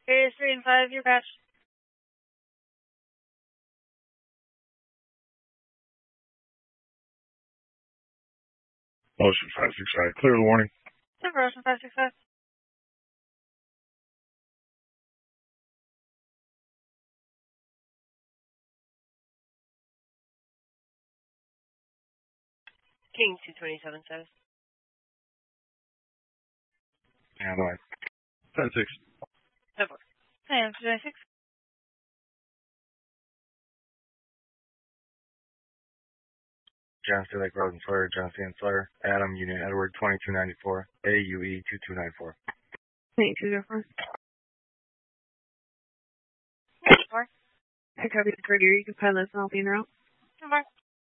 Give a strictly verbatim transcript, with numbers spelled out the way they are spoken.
Area three and five, your patch. Ocean five six five, clear the warning. Denver Ocean five six five. King two twenty-seven says. Yeah, bye. ten six. ten four. I am two twenty-six. John C. Lake Road and Sawyer, John C. and Sawyer, Adam, Union Edward, twenty-two ninety-four, A U E two two nine four. twenty-two zero four. Four. I copy the courier. You can find this and I'll be in route. Four.